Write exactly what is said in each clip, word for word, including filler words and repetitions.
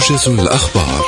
موجز الأخبار.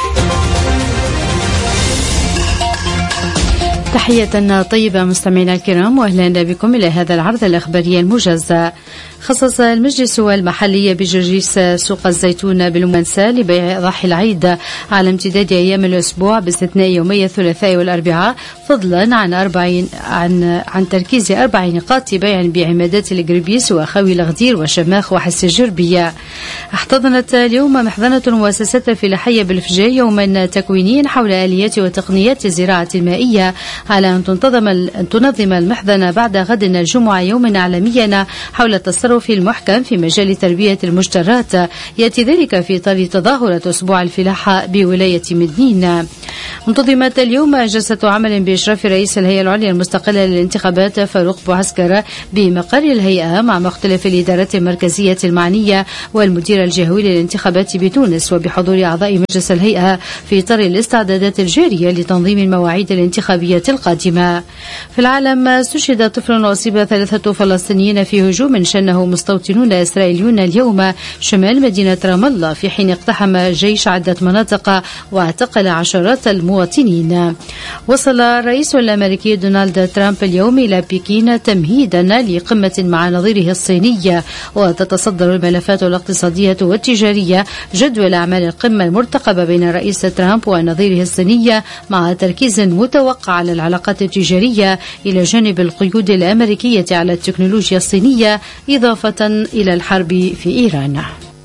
تحية طيبة مستمعينا الكرام، وأهلا بكم إلى هذا العرض الأخباري الموجز. خصص المجلس المحلي بجرجيس سوق الزيتون بالمنسى لبيع أضاحي العيد على امتداد أيام الأسبوع باستثناء يومي الثلاثاء والأربعاء، فضلا عن أربع عن عن تركيز أربع نقاط بيع بعمادات القربيس وخاوي الغدير وشماخ وحس الجربية. احتضنت اليوم محضنة المؤسسات الفلاحية بالفجاء يوما تكوينيا حول آليات وتقنيات الزراعة المائية، على أن تنتظم أن تنظم المحضنة بعد غد الجمعة يوما عالميا حول التصرف المحكم في مجال تربية المجترات، يأتي ذلك في إطار تظاهرة أسبوع الفلاحة بولاية مدنين. انتظمت اليوم جلسة عمل بإشراف رئيس الهيئة العليا المستقلة للانتخابات فاروق بوعسكر بمقر الهيئة مع مختلف الإدارات المركزية المعنية والمدير الجهوي للانتخابات بتونس، وبحضور أعضاء مجلس الهيئة في إطار الاستعدادات الجارية لتنظيم المواعيد الانتخابية القادمة. في العالم، استشهد طفل وأصيب ثلاثة فلسطينيين في هجوم شنه مستوطنون إسرائيليون اليوم شمال مدينة رام الله، في حين اقتحم الجيش عدة مناطق واعتقل عشرات المواطنين. وصل الرئيس الأمريكي دونالد ترامب اليوم إلى بكين تمهيدا لقمة مع نظيره الصيني، وتتصدر الملفات الاقتصادية والتجارية جدول أعمال القمة المرتقبة بين الرئيس ترامب ونظيره الصيني، مع تركيز متوقع على العلاقات التجارية إلى جانب القيود الأمريكية على التكنولوجيا الصينية، إضافة إلى الحرب في إيران.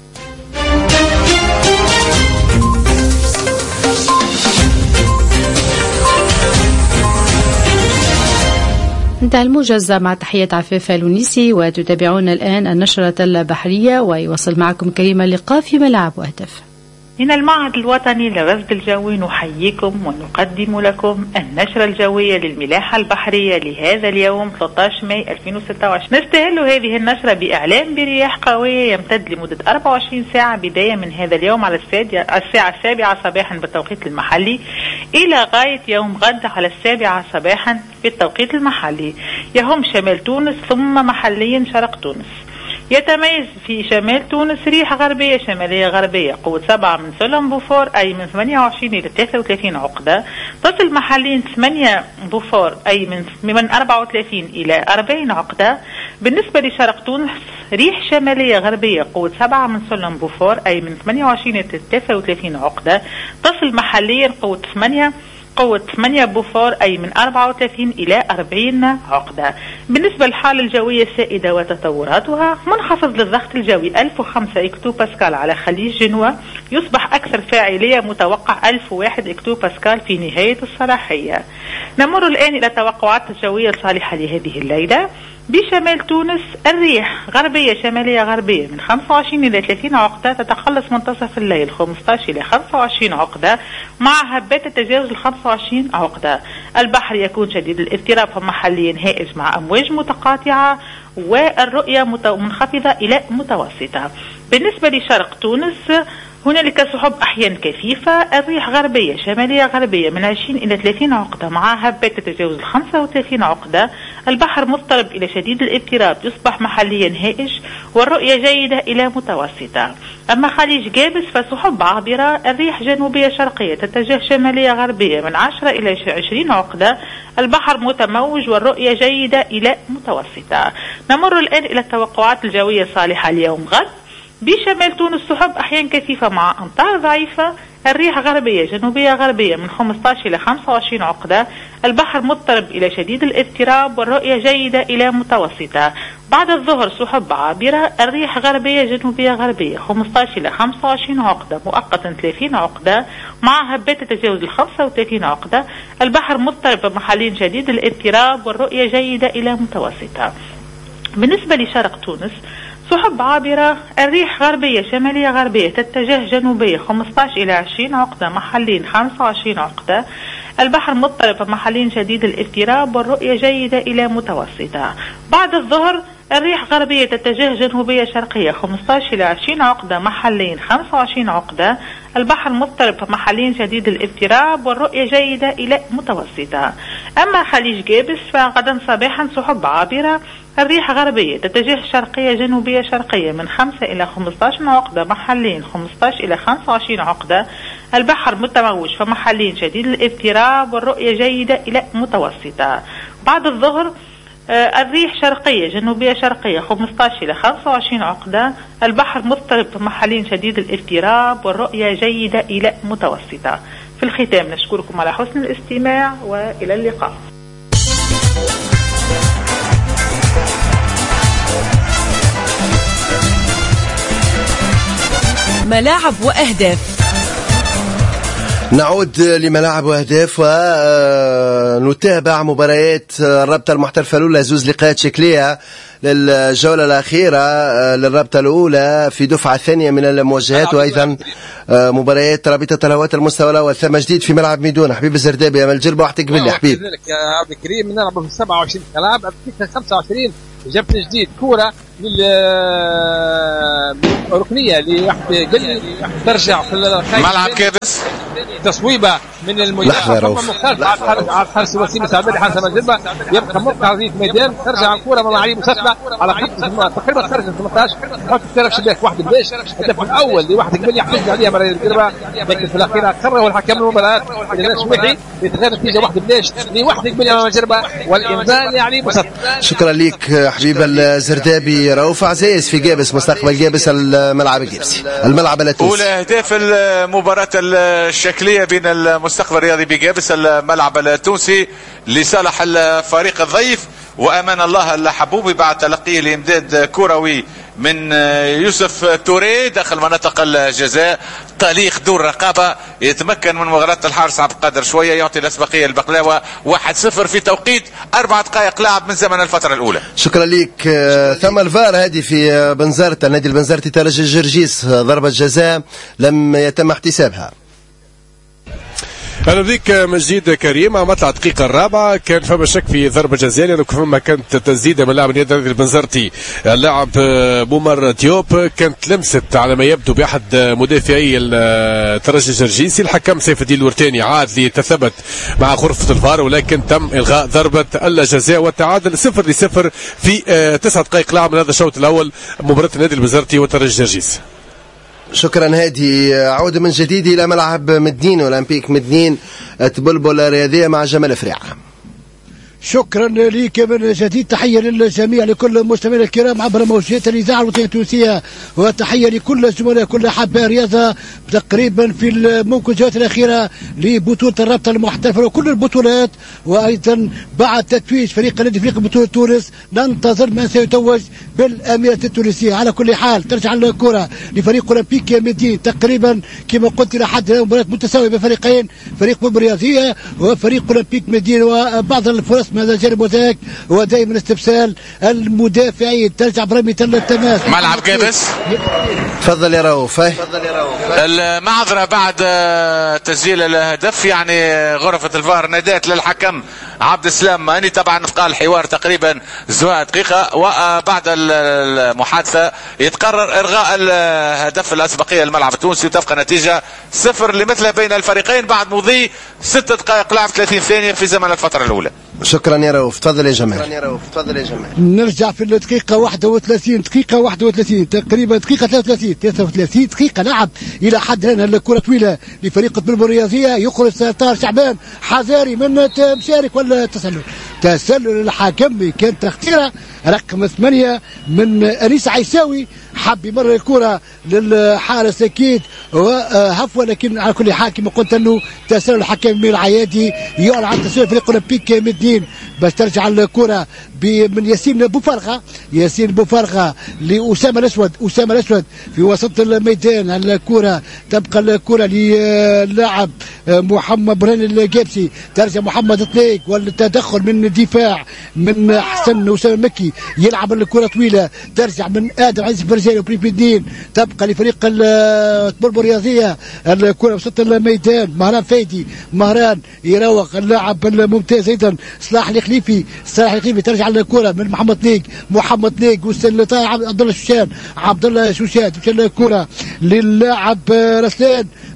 انتهى الموجز، مع تحية عفاف الونيسي، وتتابعون الآن النشرة البحرية، ويوصل معكم كريم اللقاء في ملعب وهدف. من المعهد الوطني للرصد الجوي نحييكم ونقدم لكم النشرة الجوية للملاحة البحرية لهذا اليوم ثلاثة عشر ماي ألفين وستة وعشرين. نستهل هذه النشرة بإعلام برياح قوية يمتد لمدة أربعة وعشرين ساعة بداية من هذا اليوم على الساعة السابعة صباحا بالتوقيت المحلي إلى غاية يوم غد على السابعة صباحا بالتوقيت المحلي. يهم شمال تونس ثم محليا شرق تونس. يتميز في شمال تونس ريح غربية شمالية غربية قوة سبعة من سلم بوفور أي من ثمانية وعشرين إلى ثلاثة وثلاثين عقدة، تصل محليا ثمانية بوفور أي من من أربعة وثلاثين إلى أربعين عقدة. بالنسبة لشرق تونس ريح شمالية غربية قوة سبعة من سلم بوفور أي من ثمانية وعشرين إلى ثلاثة وثلاثين عقدة، تصل محليا قوة ثمانية قوة ثمانية بوفور أي من أربعة وثلاثين إلى أربعين عقدة. بالنسبة للحالة الجوية السائدة وتطوراتها، منخفض للضغط الجوي ألف وخمسة إكتو باسكال على خليج جنوة، يصبح أكثر فاعلية، متوقع ألف وواحد إكتو باسكال في نهاية الصلاحية. نمر الآن إلى التوقعات الجوية الصالحة لهذه الليلة. بشمال تونس الريح غربية شمالية غربية من خمسة وعشرين إلى ثلاثين عقدة، تتخلص منتصف الليل خمسة عشر إلى خمسة وعشرين عقدة، مع هبات تتجاوز ال خمسة وعشرين عقدة. البحر يكون شديد الاضطراب محليا هائج مع أمواج متقاطعة، والرؤية منخفضة إلى متوسطة. بالنسبة لشرق تونس هنالك سحب أحيانا كثيفة، الريح غربية شمالية غربية من عشرين إلى ثلاثين عقدة، مع هبات تتجاوز خمسة وثلاثين عقدة. البحر مضطرب إلى شديد الاضطراب، يصبح محليا هائج، والرؤية جيدة إلى متوسطة. أما خليج جابس فسحب عابرة، الريح جنوبية شرقية تتجه شمالية غربية من عشرة إلى عشرين عقدة، البحر متموج والرؤية جيدة إلى متوسطة. نمر الآن إلى التوقعات الجوية الصالحة اليوم غد. بشمال تونس سحب أحيان كثيفة مع أمطار ضعيفة، الريح غربية جنوبية غربية من خمسة عشر إلى خمسة وعشرين عقدة، البحر مضطرب إلى شديد الاضطراب، والرؤية جيدة إلى متوسطة. بعد الظهر سحب عابرة، الريح غربية جنوبية غربية خمسة عشر إلى خمسة وعشرين عقدة، مؤقتا ثلاثين عقدة، مع هبات تتجاوز ال خمسة وثلاثين عقدة، البحر مضطرب محليا شديد الاضطراب، والرؤية جيدة إلى متوسطة. بالنسبة لشرق تونس سحب عابرة، الريح غربية شمالية غربية تتجه جنوبية خمسة عشر إلى عشرين عقدة، محليا خمسة وعشرين عقدة، البحر مضطرب محليا شديد الاضطراب، والرؤية جيدة إلى متوسطة. بعد الظهر الريح غربية تتجه جنوبية شرقية خمسة عشر إلى عشرين عقدة، محليا خمسة وعشرين عقدة، البحر مضطرب محليا شديد الاضطراب، والرؤية جيدة إلى متوسطة. أما خليج جابس فغدا صباحا سحب عابرة، الريح غربية تتجه شرقية جنوبية شرقية من خمسة إلى خمسة عشر عقدة محلين خمسة عشر إلى خمسة وعشرين عقدة. البحر متموج فمحلين شديد الاضطراب والرؤية جيدة إلى متوسطة. بعد الظهر آه الريح شرقية جنوبية شرقية خمسة عشر إلى خمسة وعشرين عقدة. البحر مضطرب فمحلين شديد الاضطراب والرؤية جيدة إلى متوسطة. في الختام نشكركم على حسن الاستماع وإلى اللقاء. ملاعب وأهداف. نعود لملاعب وأهداف ونتابع مباريات الرابطة المحترفة الأولى، زوز لقاءات شكلية للجولة الأخيرة للرابطة الأولى في دفعة ثانية من المواجهات، وأيضا مباريات رابطة الهوات المستوى الأول. ثم جديد في ملعب ميدون. حبيب الزردابي أمل جربة واحتك بالله حبيب. يا عبد الكريم نلعب في سبعة وعشرين ملعب في خمسة وعشرين جبت جديد كورة للركنية لواحد قل ترجع في ملعب كابس تصويبة من المدافع مختلف على حارس وسيم سعدي حارس مجربة يبقى موقع في ميدان ترجع الكورة مع علي مسافة على تقريبا خارج ثمانية عشر تحط الثلاث شباك واحد بلاش. الهدف الأول لواحد قبل يحتج عليها مرة مجربة، لكن في الأخيرة قرر الحكم المباراة شويحي يتغير النتيجة واحد بلاش لواحد قبل أمام مجربة والإنزال يعني مسافة. شكرا لك حبيب الزردابي. رؤوف عزيز في جابس مستقبل جابس الملعب الجابسي الملعب التونسي. أولى أهداف المباراة الشكلية بين المستقبل الرياضي بجابس الملعب التونسي لصالح الفريق الضيف، وأمان الله الحبوبي بعد تلقيه لإمداد كروي من يوسف توري داخل مناطق الجزاء. طليق دور رقابة يتمكن من مغالاة الحارس عبد القادر شوية، يعطي الأسبقية البقلاوة واحد صفر في توقيت أربع دقائق لعب من زمن الفترة الأولى. شكرا لك. ثم الفار هذه في بنزرت النادي البنزرتي ترجي جرجيس ضربة جزاء لم يتم احتسابها. اهلا بك من جديد كريم. مطلع الدقيقه الرابعه كان فما شك في ضربه جزاء لانه فما كانت تسديده من لاعب النادي البنزرتي اللاعب بومر ديوب، كانت لمست على ما يبدو باحد مدافعي الترجي الجرجيسي. الحكم سيف الدين الورتاني عاد ليتثبت مع غرفه الفار، ولكن تم الغاء ضربه الجزاء والتعادل صفر لصفر في تسع دقائق لعب من هذا الشوط الاول مباراه النادي البنزرتي والترجي الجرجيسي. شكرا هادي. عودة من جديد إلى ملعب مدين أولمبيك مدين تبلبل الرياضية مع جمال فريعة. شكرا لك من جديد. تحية للجميع لكل المستمعين الكرام عبر موجات الإذاعة الوطنية التونسية، وتحية لكل الزملاء كل حب الرياضة تقريبا في المنتجات الأخيرة لبطولة الرابطة المحترفة وكل البطولات. وأيضا بعد تتويج فريق النادي فريق بطولة تونس ننتظر من سيتوج بالأميرة التونسية. على كل حال ترجع الكرة لفريق أولمبيك مدين تقريبا كما قلت إلى حد مباراة متساوية بين فريقين، فريق الرياضية وفريق أولمبيك مدين، وبعض الفرص من هذا الجانب وذاك ودائما استبسال المدافعين. ترجع برمية التماس ملعب كابس. تفضل يا رؤوف. المعذرة بعد تسجيل الهدف، يعني غرفة الفار نادت للحكم عبد السلام ماني طبعا في الحوار تقريبا زوها دقيقة، وبعد المحادثة يتقرر إلغاء الهدف الأسبقية للملعب التونسي، وتبقى نتيجة صفر لمثله بين الفريقين بعد مضي ست دقائق لعب ثلاثين ثانية في زمن الفترة الأولى. شكرا يا رؤوف. تفضل يا جمال. تفضل يا جمال. نرجع في الدقيقة واحد وثلاثين دقيقة واحد وثلاثين تقريبا دقيقة ثلاثة وثلاثين ثلاثة وثلاثين دقيقة لعب إلى حد الآن. الكرة طويلة لفريق بلبل الرياضية، يخرج ستار شعبان حذاري من مشارك ولا تسلل تسلل الحكم. كانت تخطيرة رقم ثمانية من أنيس عيساوي، حب يمرر الكرة للحارس أكيد وهفوة، لكن على كل حال كما قلت أنه تسلل الحكم من العيادي يعلن عن تسلل فريق أولمبيك مدين. باش ترجع الكرة من ياسين بوفرغة، ياسين بوفرغة لأسامة الأسود، أسامة الأسود في وسط الميدان. الكرة تبقى الكرة للاعب محمد برهان الجابسي، ترجع محمد طليق والتدخل من الدفاع من حسن أسامة مكي، يلعب الكرة طويلة ترجع من آدم عزيز برجاني وبريفيدين، تبقى لفريق البلبل الرياضية. الكرة وسط الميدان مهران فايدي، مهران يروق اللاعب الممتاز أيضا صلاح الخليفي، صلاح الخليفي ترجع الكرة من محمد طليق، محمد طليق وصل عبد الله شوشان، عبد الله شوشان تمشي الكرة للاعب رسلان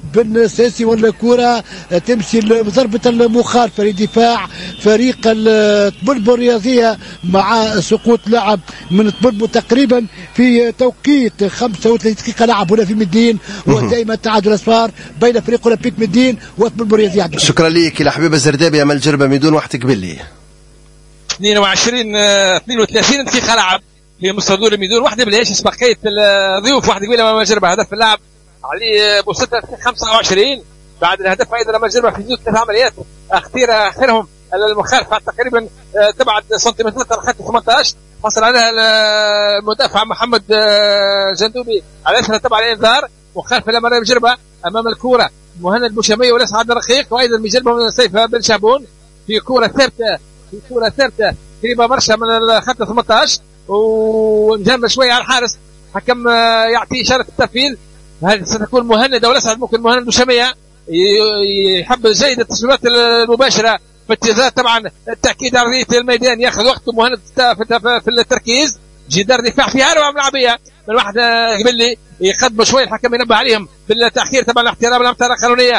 بن ساسي ولا كرة تمشي لضربة المخالفة لدفاع فريق طبلبو الرياضية مع سقوط لاعب من طبلبو تقريبا في توقيت خمسة وثلاثين دقيقة لعب هنا في مدين، ودائما تعادل اصفار بين فريق اولمبيك مدين وطبلبو الرياضية. شكرا لك يا حبيب الزردابي. امل جربة ميدون وقتك باللي اثنين وعشرين اثنين وثلاثين دقيقة لعب في مستدور ميدون، واحدة بالعيش اسبقية الضيوف، واحدة قبيلة ما جربة هدف اللاعب علي بوستة خمسة وعشرين. بعد الهدف ايضا لما جربة في ثلاث عمليات اخيرة اخرهم المخالفة تقريبا تبعد سنتيمترات على خط ثمانية عشر، حصل عليها المدافع محمد جندوبي على اثر تبع الانذار. مخالفة لما جربة امام الكورة مهند بوشامية وليس عبد الرقيق، وايضا مجربة من سيف بن شابون في كورة ثابتة في كورة ثابتة قريبة برشا من الخط ثمانية عشر ونجمع شوية على الحارس. حكم يعطي إشارة التفعيل، هذه ستكون مهندة وليس ممكن مهند بوشامية يحب جيد التصويرات المباشرة في اتجاه طبعا التأكيد على أرضية الميدان، ياخذ وقته مهند في التركيز. جدار دفاع فيها أروع ملعبية من واحد قبل لي يقدم شوية، الحكم ينبه عليهم بالتأخير طبعا الاحترام الأمثال القانونية